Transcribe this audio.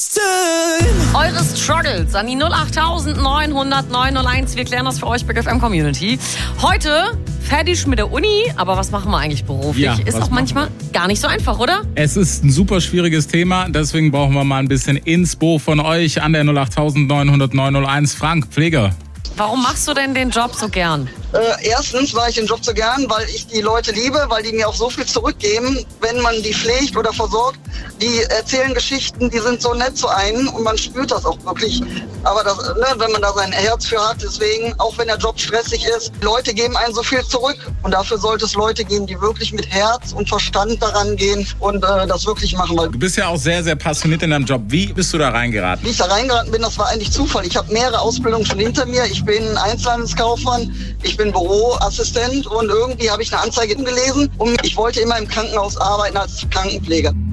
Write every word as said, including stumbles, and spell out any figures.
this time. Eure Struggles an die null acht neun null null neun null eins. Wir klären das für euch, Big F M Community. Heute fertig mit der Uni, aber was machen wir eigentlich beruflich? Ja, ist auch manchmal gar nicht so einfach, oder? Es ist ein super schwieriges Thema, deswegen brauchen wir mal ein bisschen Inspo von euch an der null acht neun null null neun null eins. Frank, Pfleger. Warum machst du denn den Job so gern? Äh, erstens mache ich den Job so gern, weil ich die Leute liebe, weil die mir auch so viel zurückgeben, wenn man die pflegt oder versorgt. Die erzählen Geschichten, die sind so nett zu einem und man spürt das auch wirklich. Aber das, ne, wenn man da sein Herz für hat, deswegen, auch wenn der Job stressig ist, Leute geben einen so viel zurück. Und dafür sollte es Leute geben, die wirklich mit Herz und Verstand daran gehen und äh, das wirklich machen. Weil Du bist ja auch sehr, sehr passioniert in deinem Job. Wie bist du da reingeraten? Wie ich da reingeraten bin, das war eigentlich Zufall. Ich habe mehrere Ausbildungen schon hinter mir. Ich bin Einzelhandelskaufmann, ich bin Büroassistent und irgendwie habe ich eine Anzeige gelesen und ich wollte immer im Krankenhaus arbeiten als Krankenpfleger.